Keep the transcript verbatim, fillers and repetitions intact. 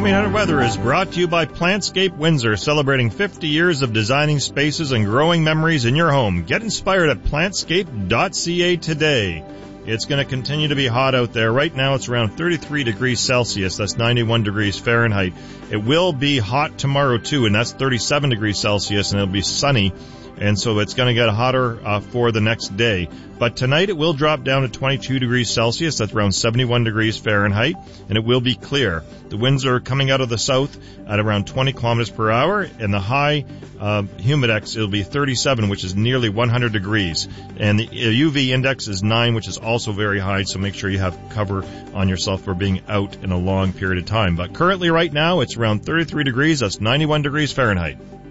eight hundred Weather is brought to you by Plantscape Windsor, celebrating fifty years of designing spaces and growing memories in your home. Get inspired at plantscape dot c a today. It's going to continue to be hot out there. Right now it's around thirty-three degrees Celsius. That's ninety-one degrees Fahrenheit. It will be hot tomorrow too, and that's thirty-seven degrees Celsius, and it'll be sunny. And so it's going to get hotter uh, for the next day. But tonight it will drop down to twenty-two degrees Celsius. That's around seventy-one degrees Fahrenheit. And it will be clear. The winds are coming out of the south at around twenty kilometers per hour. And the high uh, humidex, it'll be thirty-seven, which is nearly one hundred degrees. And the U V index is nine, which is also very high. So make sure you have cover on yourself for being out in a long period of time. But currently right now it's around thirty-three degrees. That's ninety-one degrees Fahrenheit.